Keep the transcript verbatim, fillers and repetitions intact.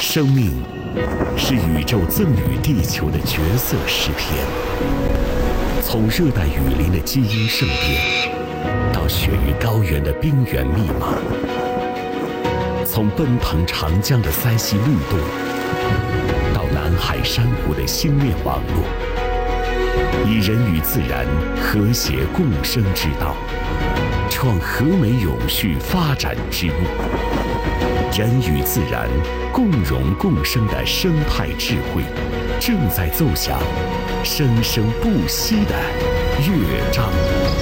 生命是宇宙赠予地球的绝色诗篇，从热带雨林的基因盛变，到雪域高原的冰原密码，从奔腾长江的塞溪律动，到南海珊瑚的星链网络，以人与自然和谐共生之道，创和美永续发展之路。人与自然共荣共生的生态智慧，正在奏响生生不息的乐章。